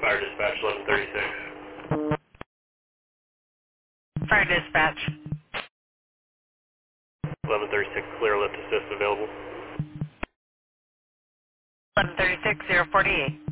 Fire dispatch 1136. Fire dispatch. 1136, clear lift assist available. 1136, 048.